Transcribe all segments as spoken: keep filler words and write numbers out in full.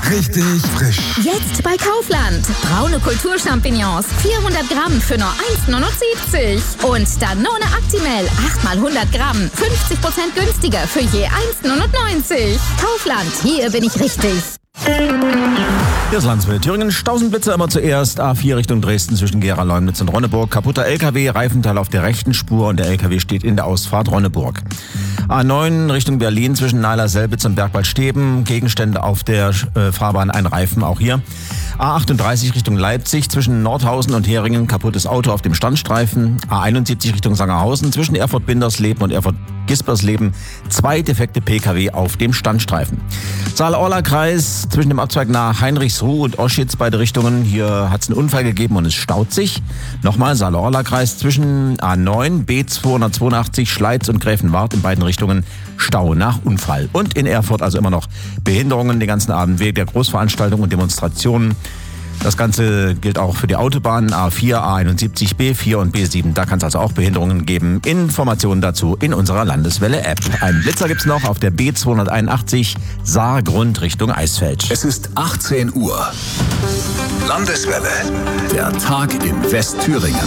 Richtig frisch. Jetzt bei Kaufland. Braune Kulturchampignons. vierhundert Gramm für nur eins Komma neunundsiebzig. Und Danone Actimel. acht mal hundert Gramm. fünfzig Prozent günstiger für je eins Komma neunundneunzig. Kaufland. Hier bin ich richtig. Hier ist Landswelle Thüringen. Stausenblitzer immer zuerst. A vier Richtung Dresden zwischen Gera-Leumnitz und Ronneburg. Kaputter L K W, Reifenteil auf der rechten Spur und der L K W steht in der Ausfahrt Ronneburg. A neun Richtung Berlin zwischen Neiler-Selbitz und Bergwaldsteben. Gegenstände auf der äh, Fahrbahn, ein Reifen auch hier. A achtunddreißig Richtung Leipzig zwischen Nordhausen und Heringen. Kaputtes Auto auf dem Standstreifen. A einundsiebzig Richtung Sangerhausen zwischen Erfurt-Bindersleben und Erfurt-Gispersleben. Zwei defekte P K W auf dem Standstreifen. Saale-Orla-Kreis zwischen dem Abzweig nach Heinrichsruh und Oschitz, beide Richtungen. Hier hat es einen Unfall gegeben und es staut sich. Nochmal Saale-Orla-Kreis zwischen A neun, B zweihundertzweiundachtzig, Schleiz und Gräfenwart in beiden Richtungen. Stau nach Unfall. Und in Erfurt also immer noch Behinderungen den ganzen Abend wegen der Großveranstaltungen und Demonstrationen. Das Ganze gilt auch für die Autobahnen A vier, A einundsiebzig, B vier und B sieben. Da kann es also auch Behinderungen geben. Informationen dazu in unserer Landeswelle-App. Einen Blitzer gibt's noch auf der B zweihunderteinundachtzig Saargrund Richtung Eisfeld. Es ist achtzehn Uhr. Landeswelle. Der Tag in Westthüringen.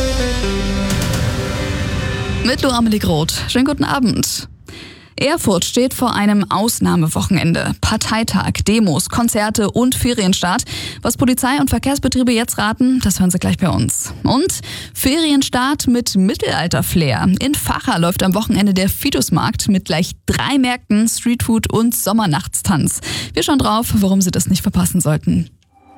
Mit Lo Amelie Groth. Schönen guten Abend. Erfurt steht vor einem Ausnahmewochenende. Parteitag, Demos, Konzerte und Ferienstart. Was Polizei und Verkehrsbetriebe jetzt raten, das hören Sie gleich bei uns. Und Ferienstart mit Mittelalter-Flair. In Vacha läuft am Wochenende der Fitusmarkt mit gleich drei Märkten, Streetfood und Sommernachtstanz. Wir schauen drauf, warum Sie das nicht verpassen sollten.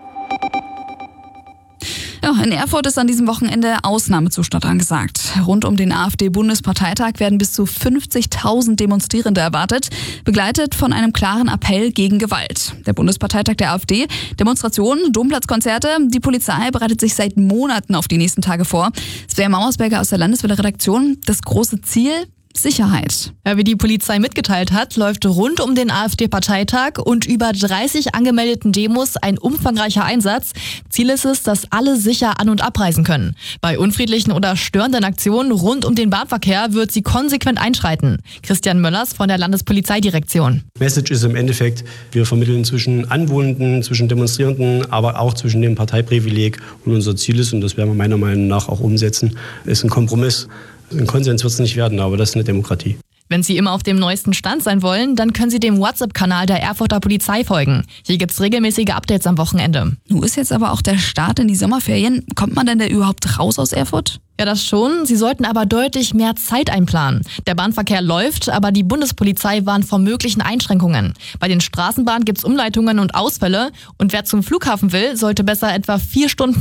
Ja, in Erfurt ist an diesem Wochenende Ausnahmezustand angesagt. Rund um den AfD-Bundesparteitag werden bis zu fünfzigtausend Demonstrierende erwartet, begleitet von einem klaren Appell gegen Gewalt. Der Bundesparteitag der AfD, Demonstrationen, Domplatzkonzerte, die Polizei bereitet sich seit Monaten auf die nächsten Tage vor. Svea Mauersberger aus der Landeswelle-Redaktion. Das große Ziel? Sicherheit. Ja, wie die Polizei mitgeteilt hat, läuft rund um den AfD-Parteitag und über dreißig angemeldeten Demos ein umfangreicher Einsatz. Ziel ist es, dass alle sicher an- und abreisen können. Bei unfriedlichen oder störenden Aktionen rund um den Bahnverkehr wird sie konsequent einschreiten. Christian Möllers von der Landespolizeidirektion. Message ist im Endeffekt, wir vermitteln zwischen Anwohnenden, zwischen Demonstrierenden, aber auch zwischen dem Parteiprivileg. Und unser Ziel ist, und das werden wir meiner Meinung nach auch umsetzen, ist ein Kompromiss. Ein Konsens wird es nicht werden, aber das ist eine Demokratie. Wenn Sie immer auf dem neuesten Stand sein wollen, dann können Sie dem WhatsApp-Kanal der Erfurter Polizei folgen. Hier gibt es regelmäßige Updates am Wochenende. Nun ist jetzt aber auch der Start in die Sommerferien. Kommt man denn da überhaupt raus aus Erfurt? Ja, das schon. Sie sollten aber deutlich mehr Zeit einplanen. Der Bahnverkehr läuft, aber die Bundespolizei warnt vor möglichen Einschränkungen. Bei den Straßenbahnen gibt es Umleitungen und Ausfälle. Und wer zum Flughafen will, sollte besser etwa vier Stunden